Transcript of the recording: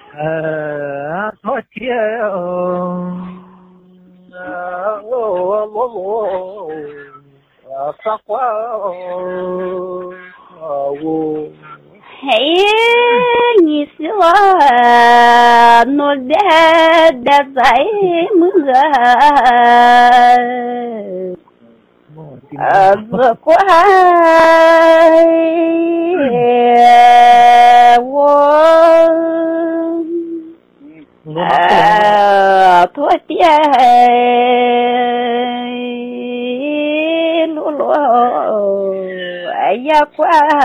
昨天我撒花我。 嘿，你是我努力的在么个？如果我昨天露露哎呀，